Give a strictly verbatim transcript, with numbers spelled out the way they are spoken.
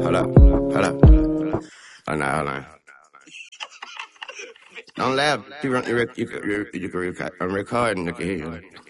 Hold up, hold up. Hold on, hold on. Don't laugh. You, run, you, rec- you, you, you, you can record, I'm recording. I can hear you.